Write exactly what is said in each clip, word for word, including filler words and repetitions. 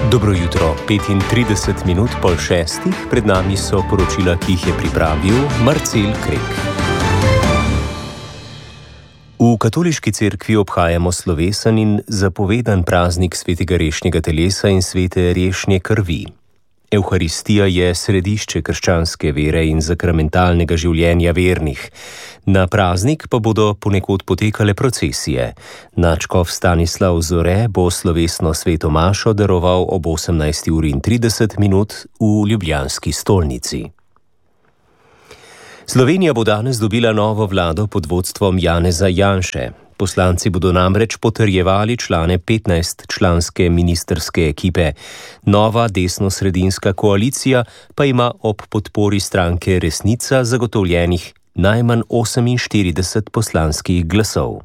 Dobro jutro, petintrideset minut pol šestih, pred nami so poročila, ki jih je pripravil Marcel Krek. V katoliški cerkvi obhajamo slovesen in zapovedan praznik svetega rešnjega telesa in svete rešnje krvi. Evharistija je središče krščanske vere in sakramentalnega življenja vernih. Na praznik pa bodo ponekod potekale procesije. Nadškof Stanislav Zore bo slovesno sveto mašo daroval ob osemnajsti uri in trideset minut v ljubljanski stolnici. Slovenija bo danes dobila novo vlado pod vodstvom Janeza Janše. Poslanci bodo namreč potrjevali člane petnajstčlanske ministrske ekipe. Nova desnosredinska koalicija pa ima ob podpori stranke Resnica zagotovljenih najmanj oseminštirideset poslanskih glasov.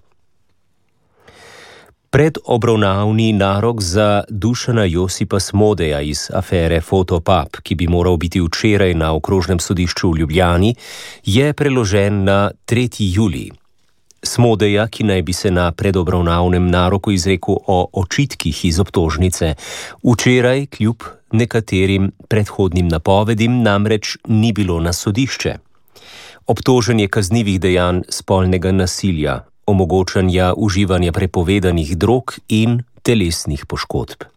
Predobravnavni narok za Dušana Josipa Smodeja iz afere Fotopub, ki bi moral biti včeraj na okrožnem sodišču v Ljubljani, je preložen na tretji julij. Smodeja, ki naj bi se na predobravnavnem naroku izrekel o očitkih iz obtožnice, včeraj kljub nekaterim predhodnim napovedim namreč ni bilo na sodišče. Obtožen je kaznivih dejanj spolnega nasilja, omogočanja uživanja prepovedanih drog in telesnih poškodb.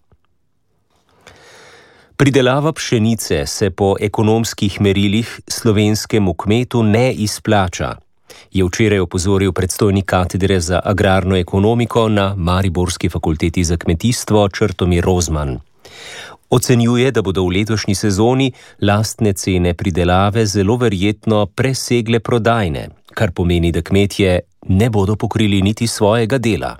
Pridelava pšenice se po ekonomskih merilih slovenskemu kmetu ne izplača, je včeraj opozoril predstojnik katedre za agrarno ekonomiko na Mariborski fakulteti za kmetijstvo Črtomir Rozman. Ocenjuje, da bodo v letošnji sezoni lastne cene pridelave zelo verjetno presegle prodajne, kar pomeni, da kmetje ne bodo pokrili niti svojega dela.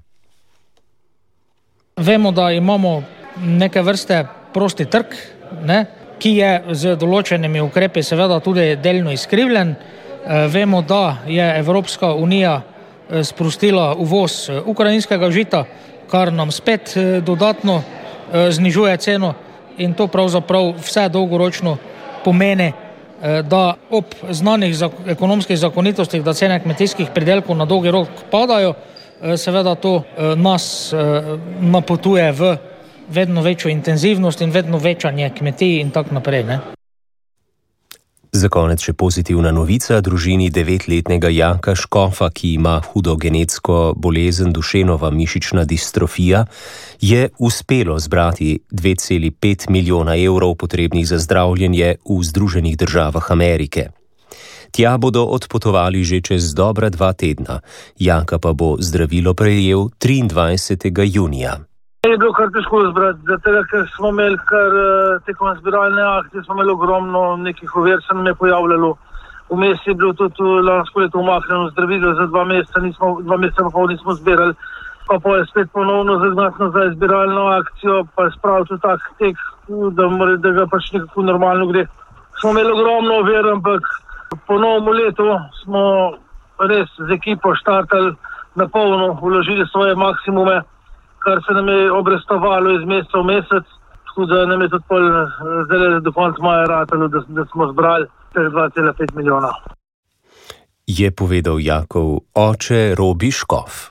Vemo, da imamo neke vrste prosti trg, ne, ki je z določenimi ukrepi seveda tudi delno izkrivljen. Vemo, da je Evropska unija sprostila uvoz ukrajinskega žita, kar nam spet dodatno znižuje ceno in to pravzaprav vse dolgoročno pomeni, da ob znanih ekonomskih zakonitostih, da cene kmetijskih pridelkov na dolgi rok padajo, seveda to nas napotuje v vedno večjo intenzivnost in vedno večanje kmetij in tako naprej, ne. Za konec še pozitivna novica. Družini devetletnega Janka Škofa, ki ima hudo genetsko bolezen dušenova mišična distrofija, je uspelo zbrati dve celi pet milijona evrov potrebnih za zdravljenje v Združenih državah Amerike. Tja bodo odpotovali že čez dobra dva tedna. Janka pa bo zdravilo prejel triindvajsetega junija. Je bilo kar težko zbrati, zato ker smo imeli kar tekom zbiralne akcije, smo imeli ogromno nekih ovir, se nam je pojavljalo. Vmes je bilo tudi lansko leto umaknjeno zdravilo, za dva meseca nismo, dva meseca pa pol nismo zbirali. Pa pa je spet ponovno zagnati za zbiralno akcijo, pa je spravil tak tek, da, more, da ga pač nekako normalno gre. Smo imeli ogromno ovir, ampak po novem letu smo res z ekipo štartali na polno, vložili svoje maksimume, kar se nam je obrestovalo iz meseca v mesec, tako da nam je tudi pol zdaj do konca maja ratalo, da, da smo zbrali dva cela pet milijona. Je povedal Jakov oče Robi Škof.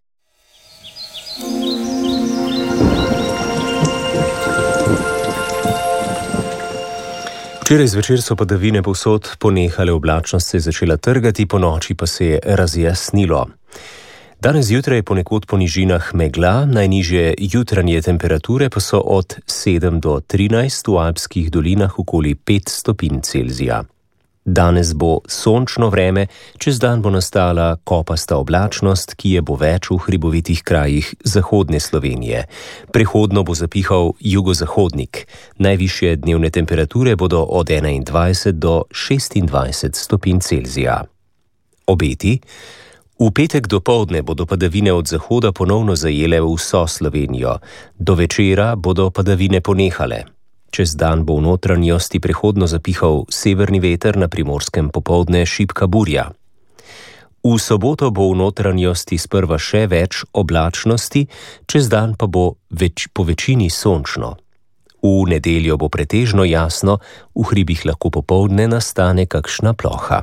Včeraj zvečer so padavine povsod ponehale, oblačnost se je začela trgati, ponoči pa se je razjasnilo. Danes zjutraj je ponekod po nižinah megla, najnižje jutranje temperature pa so od sedem do trinajst, v alpskih dolinah okoli pet stopinj Celzija. Danes bo sončno vreme, čez dan bo nastala kopasta oblačnost, ki je bo več v hribovitih krajih zahodne Slovenije. Prehodno bo zapihal jugozahodnik. Najvišje dnevne temperature bodo od enaindvajset do šestindvajset stopinj Celzija. Obeti. V petek dopoldne bodo padavine od zahoda ponovno zajele vso Slovenijo. Do večera bodo padavine ponehale. Čez dan bo v notranjosti prehodno zapihal severni veter, na Primorskem popoldne šibka burja. V soboto bo v notranjosti sprva še več oblačnosti, čez dan pa bo več, po večini sončno. V nedeljo bo pretežno jasno, v hribih lahko popoldne nastane kakšna ploha.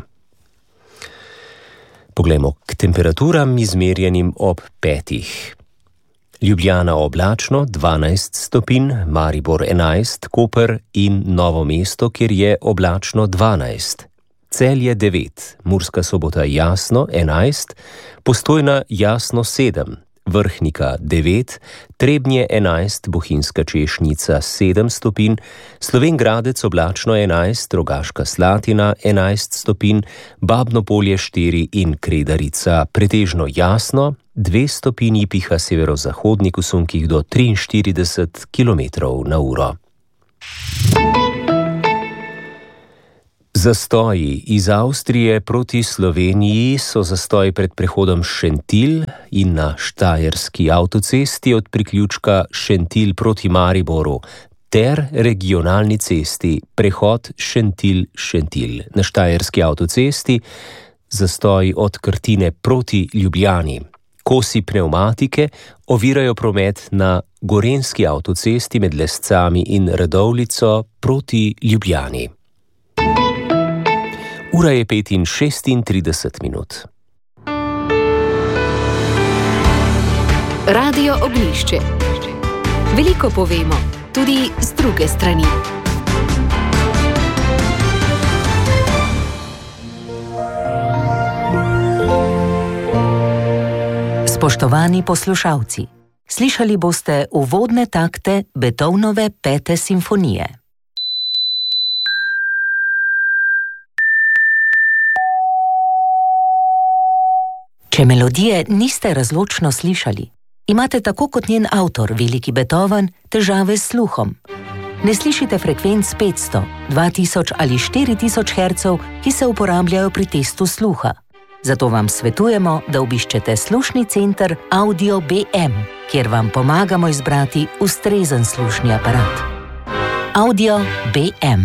Poglejmo k temperaturam izmerjenim ob petih. Ljubljana oblačno dvanajst stopinj, Maribor enajst, Koper in Novo mesto, kjer je oblačno dvanajst. Celje devet, Murska Sobota jasno enajst, Postojna jasno sedem, Vrhnika devet, Trebnje enajst, Bohinjska Češnica sedem stopinj, Slovenj Gradec oblačno enajst, Rogaška Slatina enajst stopinj, Babno Polje štiri in Kredarica pretežno jasno, dve stopinji, piha severozahodnik v sunkih do triinštirideset kilometrov na uro. Zastoji iz Avstrije proti Sloveniji so zastoji pred prehodom Šentilj in na štajerski avtocesti od priključka Šentilj proti Mariboru ter regionalni cesti prehod Šentilj-Šentilj. Na štajerski avtocesti zastoji od Krtine proti Ljubljani. Kosi pnevmatike ovirajo promet na gorenjski avtocesti med Lescami in Radovljico proti Ljubljani. Ura je pet in šestintrideset minut. Radio Oglišče. Veliko povemo, tudi z druge strani. Spoštovani poslušalci, slišali boste uvodne takte Beethovenove pete simfonije. Če melodije niste razločno slišali, imate tako kot njen avtor, veliki Beethoven, težave s sluhom. Ne slišite frekvenc petsto, dva tisoč ali štiri tisoč hercev, ki se uporabljajo pri testu sluha. Zato vam svetujemo, da obiščete slušni center Audio B M, kjer vam pomagamo izbrati ustrezen slušni aparat. Audio B M.